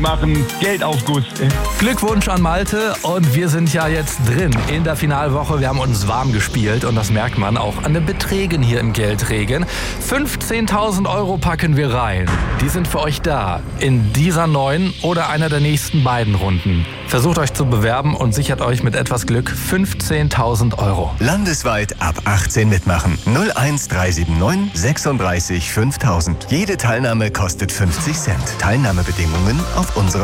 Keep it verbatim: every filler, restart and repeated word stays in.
machen Geldaufguss. Glückwunsch an Malte und wir sind ja jetzt drin in der Finalwoche. Wir haben uns warm gespielt und das merkt man auch an den Beträgen hier im Geldregen. fünfzehntausend Euro packen wir rein. Die sind für euch da in dieser neuen oder einer der nächsten beiden Runden. Versucht euch zu bewerben und sichert euch mit etwas Glück fünfzehntausend Euro. Landesweit ab achtzehn mitmachen. null eins drei sieben neun sechsunddreißig fünftausend. Jede Teilnahme kostet fünfzig Cent. Teilnahmebedingungen auf unserer